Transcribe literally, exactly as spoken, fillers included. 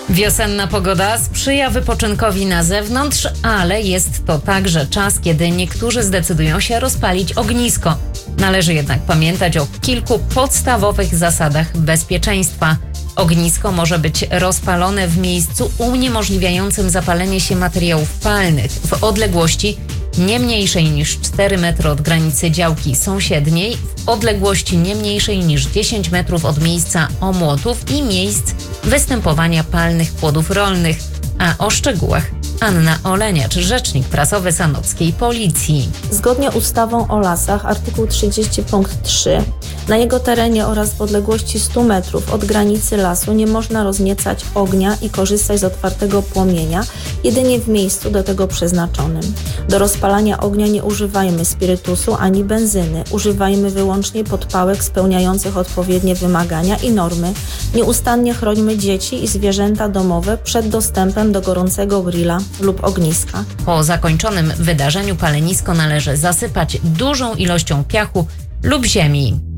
Wiosenna pogoda sprzyja wypoczynkowi na zewnątrz, ale jest to także czas, kiedy niektórzy zdecydują się rozpalić ognisko. Należy jednak pamiętać o kilku podstawowych zasadach bezpieczeństwa. Ognisko może być rozpalone w miejscu uniemożliwiającym zapalenie się materiałów palnych w odległości nie mniejszej niż cztery metry od granicy działki sąsiedniej, w odległości nie mniejszej niż dziesięć metrów od miejsca omłotów i miejsc występowania palnych płodów rolnych. A o szczegółach Anna Oleniacz, rzecznik prasowy Sanockiej Policji. Zgodnie ustawą o lasach, artykuł trzydziesty punkt trzy, na jego terenie oraz w odległości stu metrów od granicy lasu nie można rozniecać ognia i korzystać z otwartego płomienia, jedynie w miejscu do tego przeznaczonym. Do rozpalania ognia nie używajmy spirytusu ani benzyny, używajmy wyłącznie podpałek spełniających odpowiednie wymagania i normy. Nieustannie chrońmy dzieci i zwierzęta domowe przed dostępem do gorącego grilla lub ogniska. Po zakończonym wydarzeniu palenisko należy zasypać dużą ilością piachu lub ziemi.